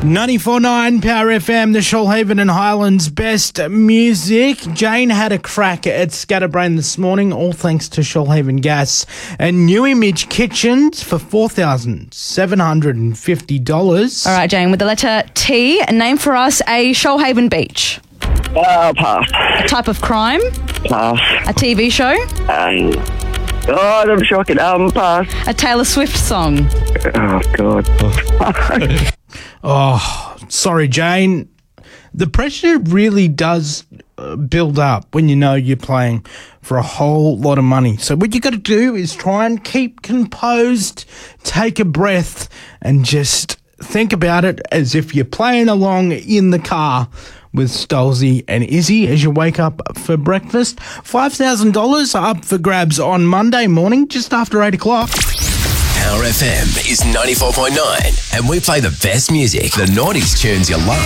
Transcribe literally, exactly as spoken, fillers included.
ninety-four point nine Power F M, the Shoalhaven and Highlands best music. Jane had a crack at Scatterbrain this morning, all thanks to Shoalhaven Gas and New Image Kitchens for four thousand seven hundred fifty dollars. All right, Jane, with the letter T, name for us a Shoalhaven beach. Uh, pass. A type of crime. Pass. A T V show. Um, oh, I'm shocking. Um, pass. A Taylor Swift song. Oh, God. Oh, sorry, Jane. The pressure really does uh, build up when you know you're playing for a whole lot of money. So what you got to do is try and keep composed, take a breath, and just think about it as if you're playing along in the car with Stolzy and Izzy as you wake up for breakfast. five thousand dollars up for grabs on Monday morning, just after eight o'clock. Power F M is ninety-four point nine, and we play the best music, the noughties tunes you love.